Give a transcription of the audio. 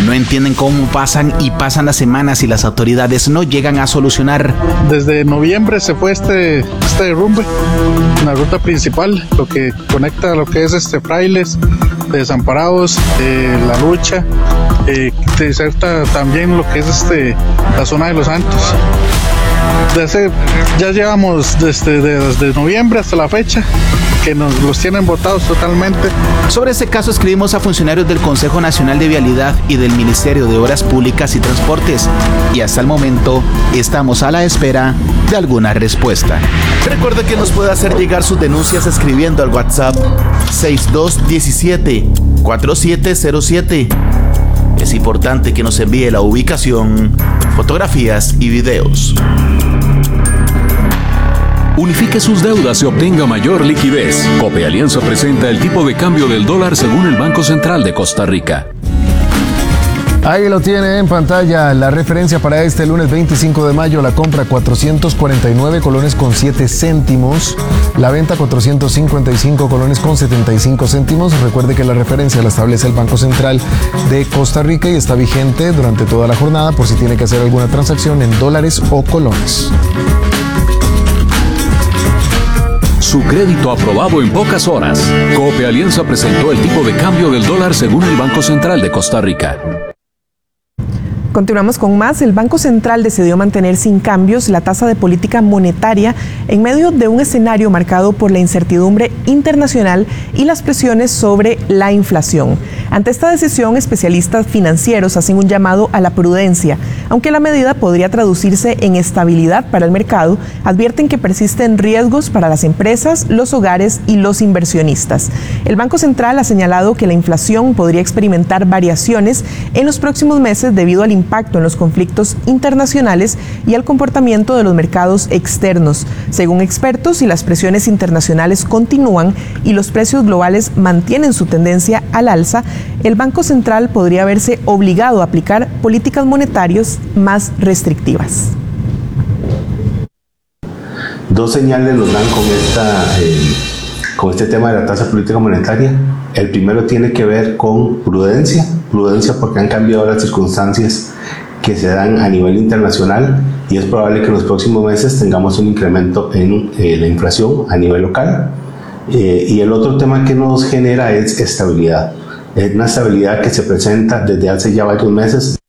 no entienden cómo pasan las semanas y las autoridades no llegan a solucionar. Desde noviembre se fue este derrumbe, una ruta principal, lo que conecta lo que es Frailes, Desamparados, La Lucha, deserta también lo que es la zona de Los Santos. Ya llevamos desde noviembre hasta la fecha que nos los tienen botados totalmente. Sobre este caso escribimos a funcionarios del Consejo Nacional de Vialidad y del Ministerio de Obras Públicas y Transportes y hasta el momento estamos a la espera de alguna respuesta. Recuerde que nos puede hacer llegar sus denuncias escribiendo al WhatsApp 6217-4707. Es importante que nos envíe la ubicación, fotografías y videos. Unifique sus deudas y obtenga mayor liquidez. Cope Alianza presenta el tipo de cambio del dólar según el Banco Central de Costa Rica. Ahí lo tiene en pantalla, la referencia para este lunes 25 de mayo, la compra 449 colones con 7 céntimos, la venta 455 colones con 75 céntimos. Recuerde que la referencia la establece el Banco Central de Costa Rica y está vigente durante toda la jornada por si tiene que hacer alguna transacción en dólares o colones. Su crédito aprobado en pocas horas. Cope Alianza presentó el tipo de cambio del dólar según el Banco Central de Costa Rica. Continuamos con más. El Banco Central decidió mantener sin cambios la tasa de política monetaria en medio de un escenario marcado por la incertidumbre internacional y las presiones sobre la inflación. Ante esta decisión, especialistas financieros hacen un llamado a la prudencia. Aunque la medida podría traducirse en estabilidad para el mercado, advierten que persisten riesgos para las empresas, los hogares y los inversionistas. El Banco Central ha señalado que la inflación podría experimentar variaciones en los próximos meses debido al impacto en los conflictos internacionales y al comportamiento de los mercados externos. Según expertos, si las presiones internacionales continúan y los precios globales mantienen su tendencia al alza, el Banco Central podría verse obligado a aplicar políticas monetarias más restrictivas. Dos señales nos dan con este tema de la tasa política monetaria. El primero tiene que ver con prudencia porque han cambiado las circunstancias que se dan a nivel internacional y es probable que en los próximos meses tengamos un incremento en la inflación a nivel local. Y el otro tema que nos genera es estabilidad. Es una estabilidad que se presenta desde hace ya varios meses.